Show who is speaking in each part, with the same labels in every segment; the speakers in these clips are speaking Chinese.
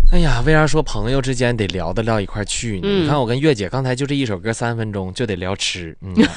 Speaker 1: 哎呀，为啥说朋友之间得聊得到一块去呢？你看我跟月姐刚才就这一首歌3分钟就得聊吃，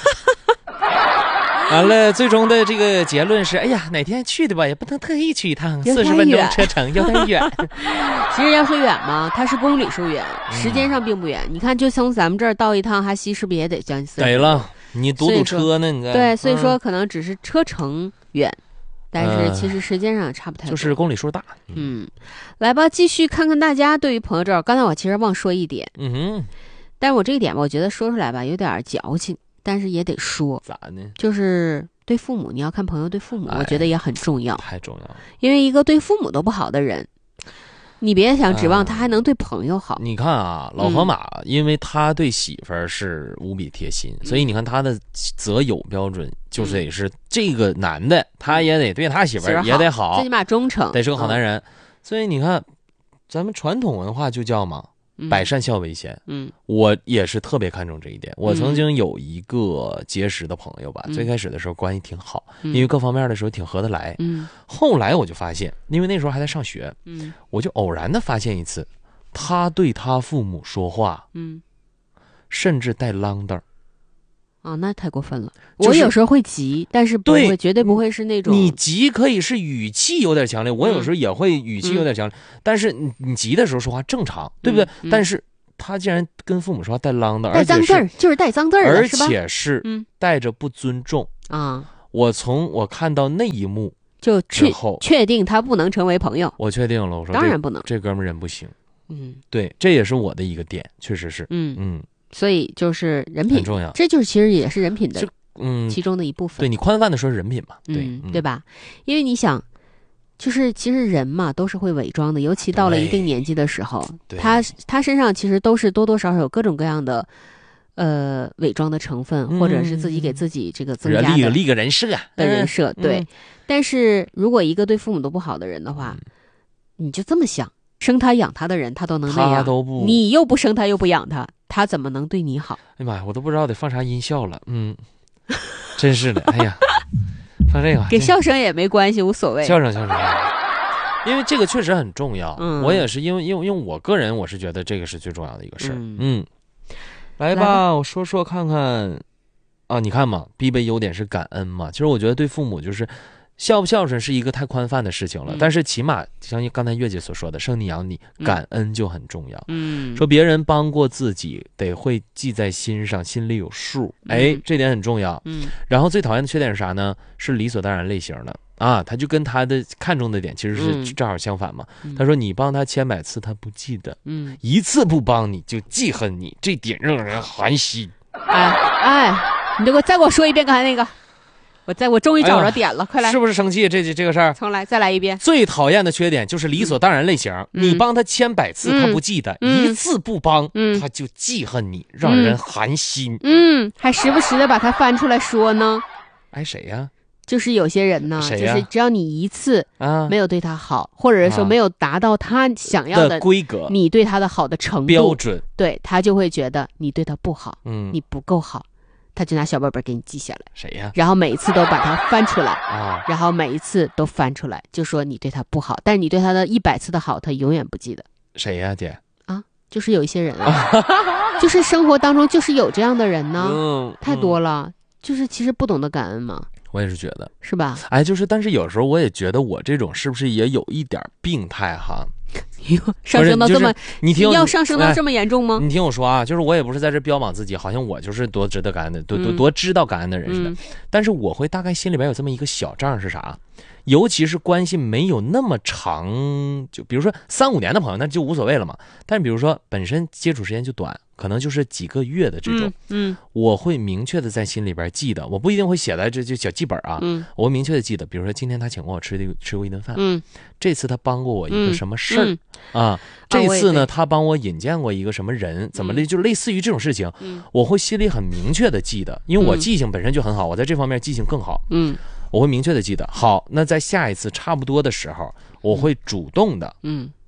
Speaker 1: 完了，最终的这个结论是，哎呀，哪天去的吧，也不能特意去一趟，40分钟车程有点远。
Speaker 2: 其实要说远嘛，它是公里数远，时间上并不远。你看，就从咱们这儿到一趟哈西，是不是也得将近40分钟？
Speaker 1: 得了，你堵车呢，你
Speaker 2: 对，所以说可能只是车程远。但是其实时间上也差不太多，
Speaker 1: 就是公里数大。
Speaker 2: 来吧，继续看看大家对于朋友这儿。刚才我其实忘说一点，但是我这一点吧，我觉得说出来吧有点矫情，但是也得说。
Speaker 1: 咋呢？
Speaker 2: 就是对父母，你要看朋友对父母，我觉得也很重要，
Speaker 1: 太重要了。
Speaker 2: 因为一个对父母都不好的人，你别想指望他还能对朋友好。
Speaker 1: 你看啊，老河马，因为他对媳妇儿是无比贴心，所以你看他的择友标准就是得是这个男的，他也得对他媳妇儿也得好，
Speaker 2: 最起码忠诚，
Speaker 1: 得是个好男人。所以你看，咱们传统文化就叫嘛，百善孝为先。我也是特别看重这一点。我曾经有一个结识的朋友吧，最开始的时候关系挺好，因为各方面的时候挺合得来。后来我就发现，因为那时候还在上学，我就偶然的发现一次，他对他父母说话，甚至带啷当。
Speaker 2: 那太过分了。我有时候会急，但是不会，绝对不会是那种。
Speaker 1: 你急可以是语气有点强烈，我有时候也会语气有点强烈，但是你急的时候说话正常，对不对？但是他竟然跟父母说话带啷当，
Speaker 2: 带脏字儿，就是带脏字儿，
Speaker 1: 而且是带着不尊重
Speaker 2: 啊！
Speaker 1: 我看到那一幕
Speaker 2: 就
Speaker 1: 之后，
Speaker 2: 确定他不能成为朋友。
Speaker 1: 我确定了，我说
Speaker 2: 当然不能，
Speaker 1: 这哥们人不行。对，这也是我的一个点，确实是。
Speaker 2: 所以就是人品
Speaker 1: 很重要，
Speaker 2: 这就是其实也是人品的其中的一部分。
Speaker 1: 对，你宽泛的说人品嘛，
Speaker 2: 对吧？因为你想，就是其实人嘛都是会伪装的，尤其到了一定年纪的时候，他身上其实都是多多少少有各种各样的伪装的成分，或者是自己给自己这个增加的
Speaker 1: 立个人设
Speaker 2: 的人设。对，但是如果一个对父母都不好的人的话，你就这么想，生他养他的人他都能那样，你又不生他又不养他，他怎么能对你好？
Speaker 1: 哎妈呀，我都不知道得放啥音效了。真是的，哎呀，放这个
Speaker 2: 给笑声也没关系，无所谓。
Speaker 1: 笑声，因为这个确实很重要。我也是因为我个人我是觉得这个是最重要的一个事儿。来吧，我说看看啊，你看嘛，必备优点是感恩嘛。其实我觉得对父母就是孝不孝顺是一个太宽泛的事情了，但是起码像刚才月姐所说的，生你养你，感恩就很重要。说别人帮过自己，得会记在心上，心里有数。这点很重要。然后最讨厌的缺点是啥呢？是理所当然类型的啊，他就跟他的看重的点其实是正好相反嘛。他说你帮他千百次他不记得，一次不帮你就记恨你，这点让人寒心。
Speaker 2: 你再给我说一遍刚才那个。我终于找着点了，快来！
Speaker 1: 是不是生气？这个事儿，
Speaker 2: 重来，再来一遍。
Speaker 1: 最讨厌的缺点就是理所当然类型。你帮他千百次，他不记得；一次不帮，他就记恨你，让人寒心。
Speaker 2: 还时不时的把他翻出来说呢。
Speaker 1: 谁呀？
Speaker 2: 就是有些人呢，就是只要你一次没有对他好，或者说没有达到他想要的
Speaker 1: 规格，
Speaker 2: 你对他的好的程度
Speaker 1: 标准，
Speaker 2: 对他就会觉得你对他不好，你不够好。他就拿小本本给你记下来，
Speaker 1: 谁呀？
Speaker 2: 然后每一次都把它翻出来然后每一次都翻出来，就说你对他不好，但是你对他的100次的好，他永远不记得。
Speaker 1: 谁呀，姐？
Speaker 2: 就是有一些人就是生活当中就是有这样的人呢，太多了，就是其实不懂得感恩嘛。
Speaker 1: 我也是觉得，
Speaker 2: 是吧？
Speaker 1: 但是有时候我也觉得我这种是不是也有一点病态哈？
Speaker 2: 上升到这么，
Speaker 1: 你听
Speaker 2: 要上升到这么严重吗？
Speaker 1: 你听我说啊，就是我也不是在这标榜自己，好像我就是多值得感恩的，多知道感恩的人似的。但是我会大概心里边有这么一个小账是啥？尤其是关系没有那么长，就比如说3、5年的朋友，那就无所谓了嘛。但是比如说本身接触时间就短，可能就是几个月的这种，我会明确的在心里边记得，我不一定会写在这就小记本啊，我会明确的记得，比如说今天他请过我吃过一顿饭，这次他帮过我一个什么事儿这次呢他帮我引荐过一个什么人，怎么的，就类似于这种事情，我会心里很明确的记得，因为我记性本身就很好，我在这方面记性更好，我会明确的记得。好，那在下一次差不多的时候，我会主动的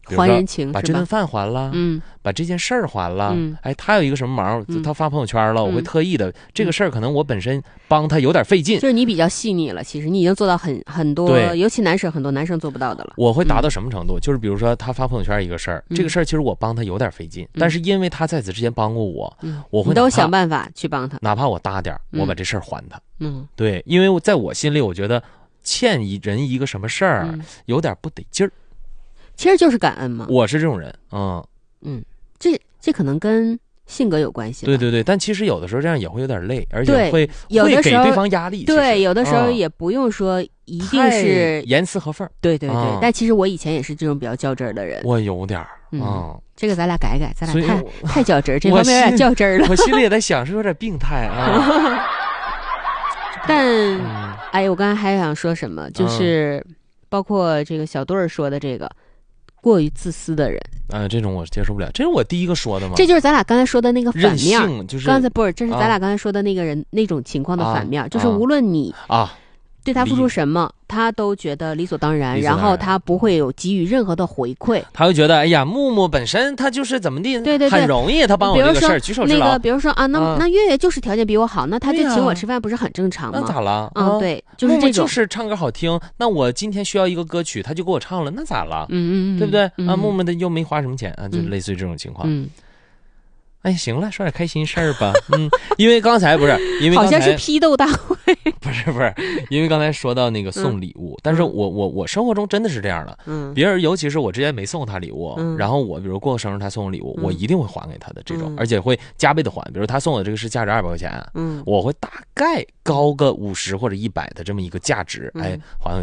Speaker 2: 还人情，
Speaker 1: 把这顿饭还了，把这件事儿还了，他有一个什么忙，他发朋友圈了，我会特意的这个事儿，可能我本身帮他有点费劲，
Speaker 2: 就是你比较细腻了，其实你已经做到很多，尤其很多男生做不到的了。
Speaker 1: 我会达到什么程度？就是比如说他发朋友圈一个事儿，这个事儿其实我帮他有点费劲，但是因为他在此之前帮过我，我会
Speaker 2: 都想办法去帮他，
Speaker 1: 哪怕我搭点，我把这事儿还他。对，因为在我心里，我觉得欠人一个什么事儿，有点不得劲儿。
Speaker 2: 其实就是感恩嘛。
Speaker 1: 我是这种人，
Speaker 2: 这可能跟性格有关系。
Speaker 1: 对，但其实有的时候这样也会有点累，而且会给对方压力。
Speaker 2: 对，有的时候也不用说一定是
Speaker 1: 严丝合缝。
Speaker 2: 对，但其实我以前也是这种比较较真儿的人。
Speaker 1: 我有点
Speaker 2: 这个咱俩改，咱俩太较真儿，这方面有点较真儿了。
Speaker 1: 我心里也在想，是有点病态啊。
Speaker 2: 但我刚才还想说什么，就是包括这个小队儿说的这个。过于自私的人，
Speaker 1: 这种我接受不了。这是我第一个说的吗？
Speaker 2: 这就是咱俩刚才说的那个反面，
Speaker 1: 就是
Speaker 2: 刚才不是，这是咱俩刚才说的那个人那种情况的反面，就是无论你对他付出什么，他都觉得理所当然，然后他不会有给予任何的回馈，
Speaker 1: 他会觉得，哎呀，木木本身他就是怎么地，
Speaker 2: 对，
Speaker 1: 很容易，他帮我这个事儿举手之劳。
Speaker 2: 比如说那月月就是条件比我好，那他就请我吃饭，不是很正常吗？
Speaker 1: 那咋了？
Speaker 2: 对，就是这种，
Speaker 1: 就是唱歌好听，那我今天需要一个歌曲，他就给我唱了，那咋了？对不对？木木的又没花什么钱就类似于这种情况。哎，行了，说点开心事儿吧。因为刚才
Speaker 2: 好像是批斗大会，
Speaker 1: 不是，因为刚才说到那个送礼物，但是我生活中真的是这样的。别人尤其是我之前没送他礼物，然后我比如过个生日他送我礼物，我一定会还给他的这种，而且会加倍的还。比如他送我这个是价值200块钱，我会大概高个50或者100的这么一个价值，还给